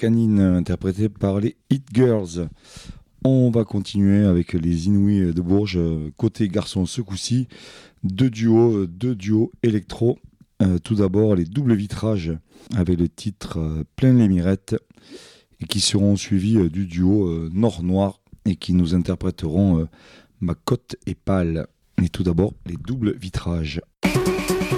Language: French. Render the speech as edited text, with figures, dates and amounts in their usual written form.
Canine, interprété par les Hit Girls. On va continuer avec les Inouïs de Bourges, côté garçon ce coup-ci, deux duos électro. Tout d'abord les doubles vitrages avec le titre Plein les mirettes et qui seront suivis du duo Nord-Noir et qui nous interpréteront Ma cote est pâle. Et tout d'abord les doubles vitrages.